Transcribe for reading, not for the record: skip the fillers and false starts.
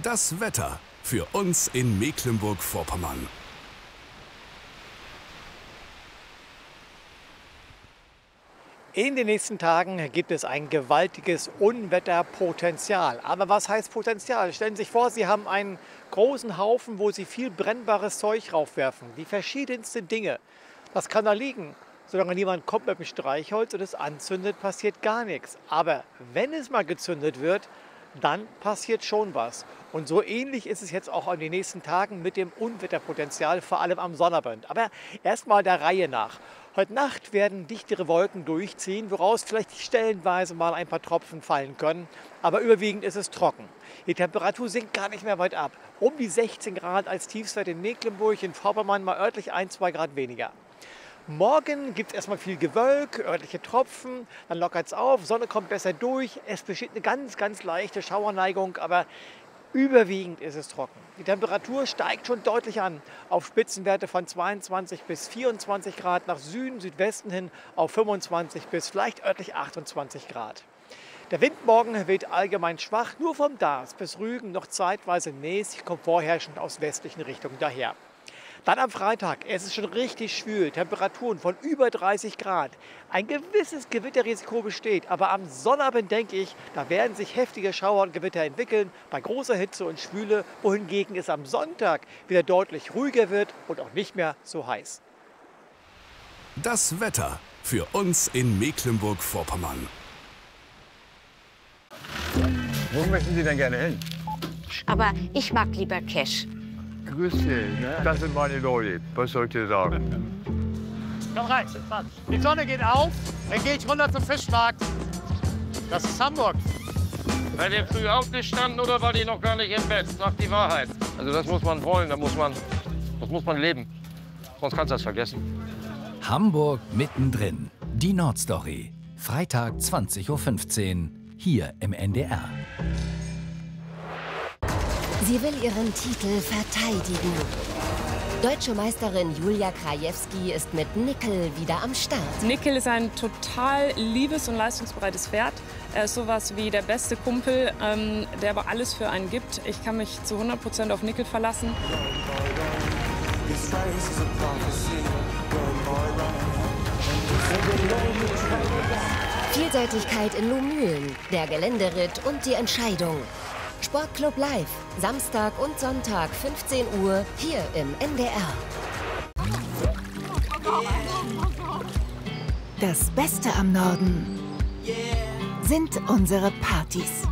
Das Wetter für uns in Mecklenburg-Vorpommern. In den nächsten Tagen gibt es ein gewaltiges Unwetterpotenzial. Aber was heißt Potenzial? Stellen Sie sich vor, Sie haben einen großen Haufen, wo Sie viel brennbares Zeug raufwerfen. Die verschiedensten Dinge. Das kann da liegen. Solange niemand kommt mit dem Streichholz und es anzündet, passiert gar nichts. Aber wenn es mal gezündet wird, dann passiert schon was. Und so ähnlich ist es jetzt auch in den nächsten Tagen mit dem Unwetterpotenzial, vor allem am Sonnabend. Aber erstmal der Reihe nach. Heute Nacht werden dichtere Wolken durchziehen, woraus vielleicht stellenweise mal ein paar Tropfen fallen können. Aber überwiegend ist es trocken. Die Temperatur sinkt gar nicht mehr weit ab. Um die 16 Grad als Tiefstwert in Mecklenburg, in Vorpommern mal örtlich 1-2 Grad weniger. Morgen gibt es erstmal viel Gewölk, örtliche Tropfen, dann lockert es auf, Sonne kommt besser durch. Es besteht eine ganz leichte Schauerneigung, aber überwiegend ist es trocken. Die Temperatur steigt schon deutlich an, auf Spitzenwerte von 22 bis 24 Grad, nach Süden, Südwesten hin auf 25 bis vielleicht örtlich 28 Grad. Der Wind morgen weht allgemein schwach, nur vom Darß bis Rügen noch zeitweise mäßig, kommt vorherrschend aus westlichen Richtungen daher. Dann am Freitag, es ist schon richtig schwül, Temperaturen von über 30 Grad. Ein gewisses Gewitterrisiko besteht, aber am Sonnabend denke ich, da werden sich heftige Schauer und Gewitter entwickeln, bei großer Hitze und Schwüle, wohingegen es am Sonntag wieder deutlich ruhiger wird und auch nicht mehr so heiß. Das Wetter für uns in Mecklenburg-Vorpommern. Wo möchten Sie denn gerne hin? Aber ich mag lieber Cash. Grüß Sie, ne? Das sind meine Leute. Was soll ich dir sagen? Komm rein, die Sonne geht auf, dann gehe ich runter zum Fischmarkt. Das ist Hamburg. Seid ihr früh aufgestanden oder war ihr noch gar nicht im Bett? Sagt die Wahrheit. Also das muss man wollen, das muss man leben. Sonst kannst du das vergessen. Hamburg mittendrin. Die Nordstory. Freitag 20:15 Uhr hier im NDR. Sie will ihren Titel verteidigen. Deutsche Meisterin Julia Krajewski ist mit Nickel wieder am Start. Nickel ist ein total liebes und leistungsbereites Pferd. Er ist sowas wie der beste Kumpel, der aber alles für einen gibt. Ich kann mich zu 100% auf Nickel verlassen. Vielseitigkeit in Lohmühlen, der Geländeritt und die Entscheidung. Sportclub Live, Samstag und Sonntag 15 Uhr hier im NDR. Das Beste am Norden sind unsere Partys.